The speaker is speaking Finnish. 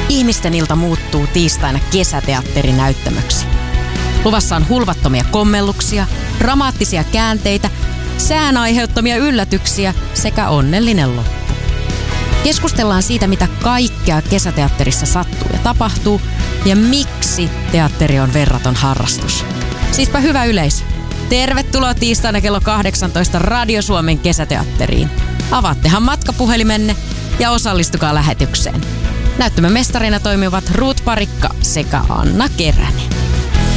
Ihmisten ilta muuttuu tiistaina kesäteatterinäyttämöksi. Luvassa on hulvattomia kommelluksia, dramaattisia käänteitä, sään aiheuttamia yllätyksiä sekä onnellinen loppu. Keskustellaan siitä, mitä kaikkea kesäteatterissa sattuu ja tapahtuu ja miksi teatteri on verraton harrastus. Siispä hyvä yleisö. Tervetuloa tiistaina kello 18 Radio Suomen kesäteatteriin. Avaattehan matkapuhelimenne ja osallistukaa lähetykseen. Näyttämön mestarina toimivat Ruut Parikka sekä Anna Keränen.